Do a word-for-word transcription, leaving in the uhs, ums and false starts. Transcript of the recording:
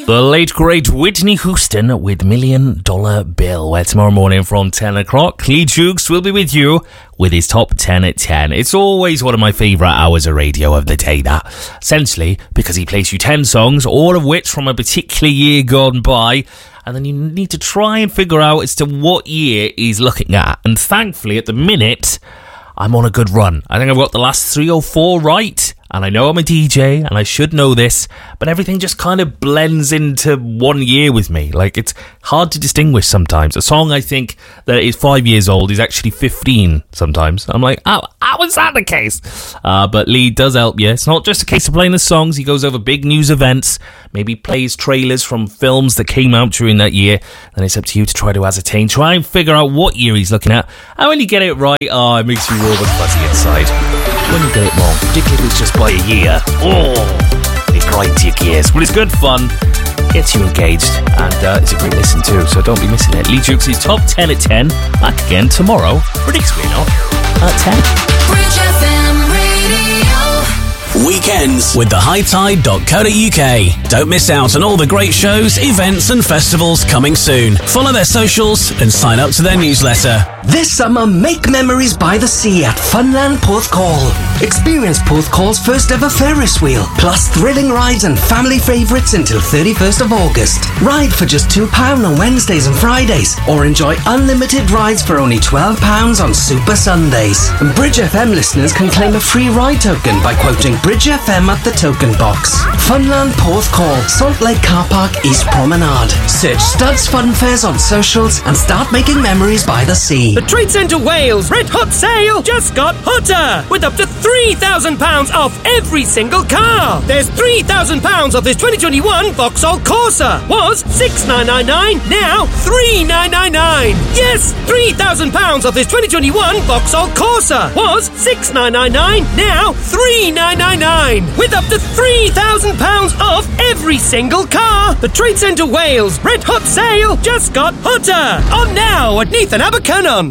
The late great Whitney Houston with Million Dollar Bill, where tomorrow morning from ten o'clock, Lee Jukes will be with you with his top ten at ten. It's always one of my favourite hours of radio of the day, that. Essentially, because he plays you ten songs, all of which from a particular year gone by, and then you need to try and figure out as to what year he's looking at. And thankfully, at the minute, I'm on a good run. I think I've got the last three or four right. And I know I'm a D J, and I should know this, but everything just kind of blends into one year with me. Like, it's hard to distinguish sometimes. A song I think that is five years old is actually fifteen sometimes. I'm like, how, how is that the case? Uh, but Lee does help you. It's not just a case of playing the songs. He goes over big news events, maybe plays trailers from films that came out during that year, and it's up to you to try to ascertain, try and figure out what year he's looking at. And when you get it right, oh, it makes you warm and fuzzy inside. When you get it wrong, particularly if it's just by a year, oh, it grinds your gears. But it's good fun, gets you engaged, and uh, it's a great listen too, so don't be missing it. Lee Jukes' top ten at ten, back again tomorrow, predictably not, at ten. Bridge F M Radio. Weekends with the high tide dot co dot U K. Don't miss out on all the great shows, events and festivals coming soon. Follow their socials and sign up to their newsletter. This summer, make memories by the sea at Funland Porthcawl. Experience Porthcawl's first ever Ferris wheel, plus thrilling rides and family favourites until thirty-first of August. Ride for just two pounds on Wednesdays and Fridays, or enjoy unlimited rides for only twelve pounds on Super Sundays. And Bridge F M listeners can claim a free ride token by quoting Bridge F M at the token box. Funland Porthcawl, Salt Lake Car Park, East Promenade. Search Studs Fun Fairs on socials and start making memories by the sea. The Trade Centre Wales Red Hot Sale just got hotter, with up to three thousand pounds off every single car. There's three thousand pounds off this twenty twenty-one Vauxhall Corsa. Was six thousand nine hundred ninety-nine, now three thousand nine hundred ninety-nine. Yes, three thousand pounds off this twenty twenty-one Vauxhall Corsa. Was six thousand nine hundred ninety-nine, now three thousand nine hundred ninety-nine. With up to three thousand pounds off every single car. The Trade Centre Wales Red Hot Sale just got hotter. On now at Neath and Abercynon.